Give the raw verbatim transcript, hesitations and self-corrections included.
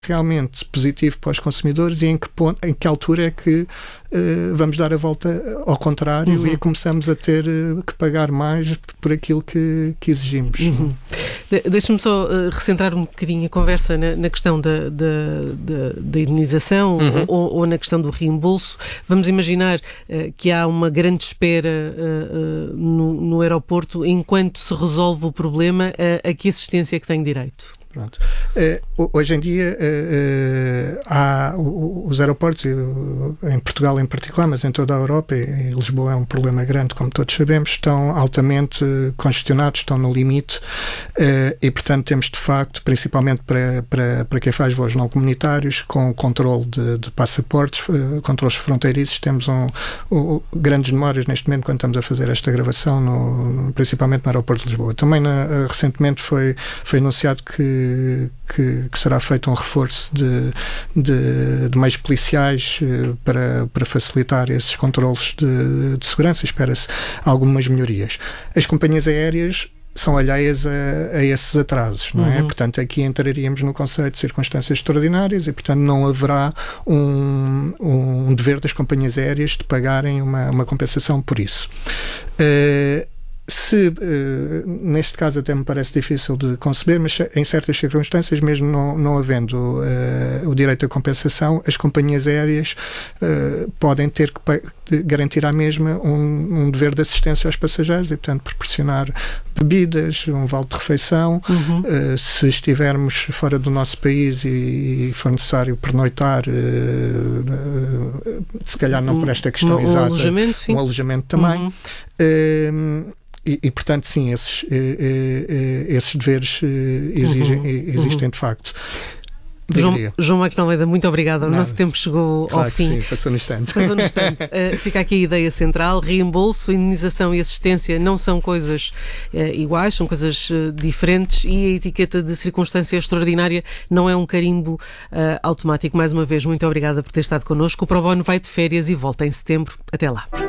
realmente positivo para os consumidores e em que, ponto, em que altura é que uh, vamos dar a volta ao contrário uhum. e começamos a ter uh, que pagar mais por aquilo que, que exigimos. Uhum. De- Deixa-me só uh, recentrar um bocadinho a conversa na, na questão da, da, da, da indenização uhum. ou, ou na questão do reembolso. Vamos imaginar uh, que há uma grande espera uh, uh, no, no aeroporto enquanto se resolve o problema. Uh, a que assistência é que tem direito? Pronto. Uh, hoje em dia uh, uh, há uh, os aeroportos, uh, em Portugal em particular, mas em toda a Europa, e, e Lisboa é um problema grande, como todos sabemos, estão altamente uh, congestionados, estão no limite uh, e, portanto, temos de facto, principalmente para, para, para quem faz voos não comunitários, com controle de, de passaportes, uh, controles fronteiriços, temos um, um, grandes demórias neste momento quando estamos a fazer esta gravação, no, principalmente no aeroporto de Lisboa. Também na, uh, recentemente foi, foi anunciado que Que, que será feito um reforço de, de, de meios policiais uh, para, para facilitar esses controles de, de segurança. Espera-se algumas melhorias. As companhias aéreas são alheias a, a esses atrasos, não é? Uhum. Portanto, aqui entraríamos no conceito de circunstâncias extraordinárias e, portanto, não haverá um, um dever das companhias aéreas de pagarem uma, uma compensação por isso. Uh, Se, uh, neste caso até me parece difícil de conceber, mas em certas circunstâncias, mesmo não, não havendo uh, o direito à compensação, as companhias aéreas uh, podem ter que garantir à mesma um, um dever de assistência aos passageiros e, portanto, proporcionar bebidas, um vale de refeição. Uhum. Uh, se estivermos fora do nosso país e, e for necessário pernoitar, uh, uh, se calhar não por esta questão um, exata, um alojamento, sim. um alojamento também. Uhum. Uh, E, e, portanto, sim, esses, eh, eh, esses deveres eh, exigem, uhum, existem uhum. de facto. João, João Marcos de Almeida, muito obrigada. O Nada. nosso tempo chegou claro ao fim. Sim, passou no instante. Passou no instante. Uh, fica aqui a ideia central. Reembolso, indenização e assistência não são coisas uh, iguais, são coisas uh, diferentes, e a etiqueta de circunstância extraordinária não é um carimbo uh, automático. Mais uma vez, muito obrigada por ter estado connosco. O Pro Bono vai de férias e volta em setembro. Até lá.